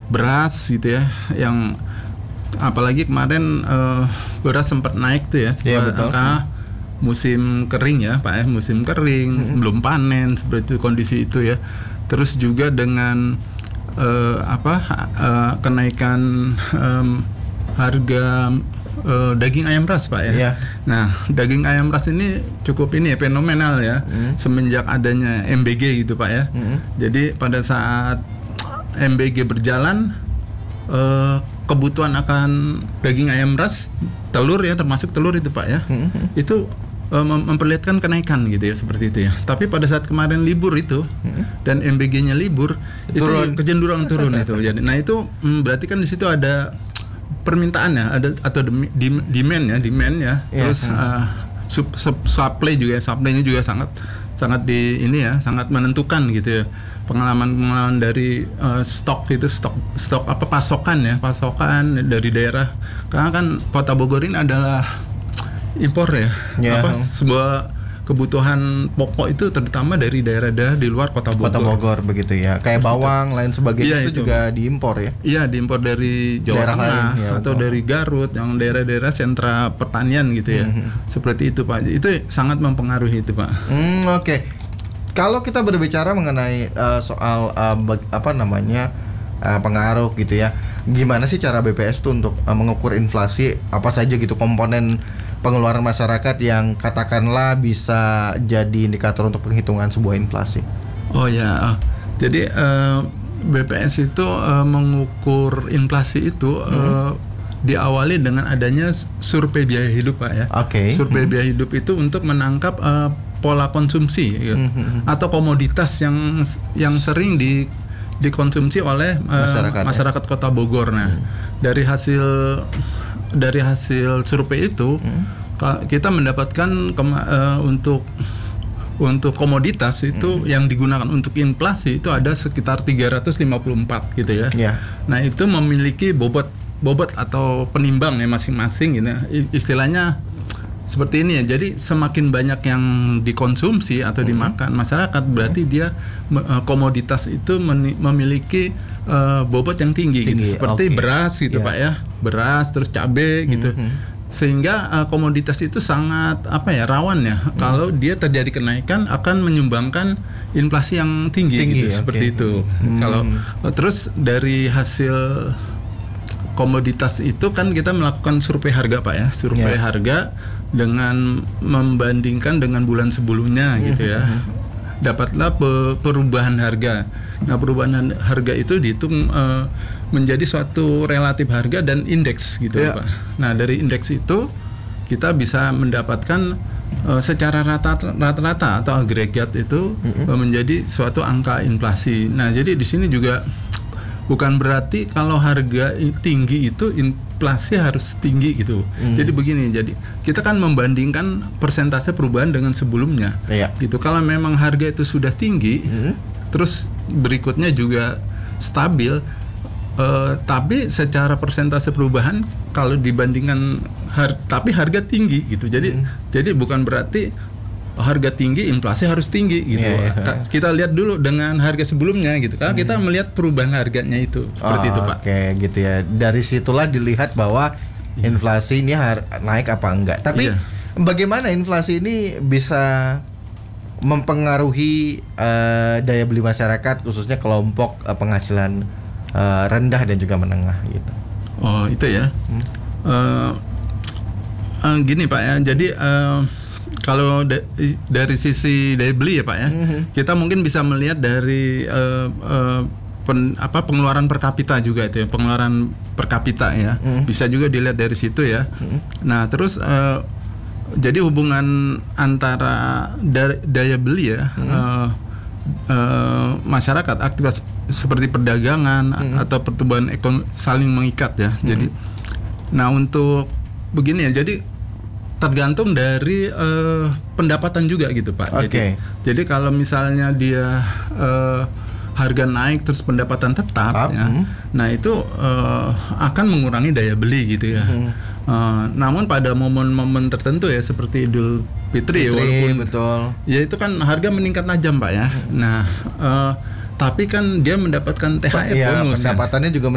beras gitu ya, yang apalagi kemarin beras sempat naik tuh ya, karena musim kering ya Pak ya, musim kering, belum panen seperti itu, kondisi itu ya. Terus juga dengan kenaikan harga daging ayam ras Pak ya. Iya. Nah, daging ayam ras ini cukup ini ya, fenomenal ya, semenjak adanya MBG gitu Pak ya. Jadi pada saat MBG berjalan, kebutuhan akan daging ayam ras, telur ya, termasuk telur itu Pak ya, itu memperlihatkan kenaikan gitu ya, seperti itu ya. Tapi pada saat kemarin libur itu dan MBG-nya libur, itu kecenderungan turun itu. Jadi, nah itu berarti kan di situ ada permintaan ya, ada atau demand ya. Terus supply-nya juga sangat di ini ya, sangat menentukan gitu ya. Pengalaman dari stok pasokan dari daerah, karena kan Kota Bogor ini adalah impor ya. Sebuah kebutuhan pokok itu terutama dari daerah-daerah di luar Kota Bogor begitu ya, kayak bawang lain sebagainya itu juga diimpor ya. Iya, diimpor dari Jawa Tengah atau dari Garut, yang daerah-daerah sentra pertanian gitu ya. Seperti itu Pak, itu sangat mempengaruhi itu Pak. Oke. Kalau kita berbicara mengenai soal pengaruh gitu ya, gimana sih cara BPS tuh untuk mengukur inflasi, apa saja gitu komponen pengeluaran masyarakat yang katakanlah bisa jadi indikator untuk penghitungan sebuah inflasi? Oh ya, jadi BPS itu mengukur inflasi itu diawali dengan adanya survei biaya hidup Pak ya. Survei biaya hidup itu untuk menangkap pola konsumsi atau komoditas yang sering dikonsumsi oleh masyarakat Kota Bogor. Nah, dari hasil survei itu kita mendapatkan untuk komoditas itu yang digunakan untuk inflasi itu ada sekitar 354 gitu ya. Nah, itu memiliki bobot atau penimbang ya masing-masing gitu. Istilahnya seperti ini ya. Jadi semakin banyak yang dikonsumsi atau dimakan masyarakat, berarti dia komoditas itu memiliki bobot yang tinggi gitu. Seperti beras gitu Pak ya. Beras, terus cabai gitu. Sehingga komoditas itu sangat rawan ya. Kalau dia terjadi kenaikan akan menyumbangkan inflasi yang tinggi gitu, seperti itu. Kalau terus dari hasil komoditas itu kan kita melakukan survei harga Pak ya. Survei harga dengan membandingkan dengan bulan sebelumnya gitu ya. Dapatlah perubahan harga. Nah, perubahan harga itu dihitung menjadi suatu relatif harga dan indeks gitu Pak. Nah, dari indeks itu kita bisa mendapatkan secara rata-rata atau agregat itu menjadi suatu angka inflasi. Nah, jadi di sini juga bukan berarti kalau harga tinggi itu inflasi harus tinggi gitu. Jadi begini, jadi kita kan membandingkan persentase perubahan dengan sebelumnya. Gitu. Kalau memang harga itu sudah tinggi, terus berikutnya juga stabil, tapi secara persentase perubahan kalau dibandingkan tapi harga tinggi gitu. Jadi bukan berarti harga tinggi inflasi harus tinggi gitu. Kita lihat dulu dengan harga sebelumnya gitu. Karena kita melihat perubahan harganya itu seperti itu Pak. Oke, gitu ya. Dari situlah dilihat bahwa inflasi ini naik apa enggak. Tapi bagaimana inflasi ini bisa mempengaruhi daya beli masyarakat, khususnya kelompok penghasilan rendah dan juga menengah gitu. Oh, itu ya. Gini Pak ya. Jadi kalau dari sisi daya beli ya Pak ya, kita mungkin bisa melihat dari pengeluaran per kapita juga itu ya, pengeluaran per kapita ya, bisa juga dilihat dari situ ya. Nah, terus jadi hubungan antara daya beli ya, masyarakat, aktivitas seperti perdagangan atau pertumbuhan ekonomi saling mengikat ya. Jadi, nah untuk begini ya, jadi tergantung dari pendapatan juga gitu Pak. Jadi kalau misalnya dia harga naik terus pendapatan tetap ya, nah itu akan mengurangi daya beli gitu ya. Namun pada momen-momen tertentu ya seperti Idul Fitri ya, walaupun ya itu kan harga meningkat tajam Pak ya. Nah tapi kan dia mendapatkan THR bonus, pendapatannya juga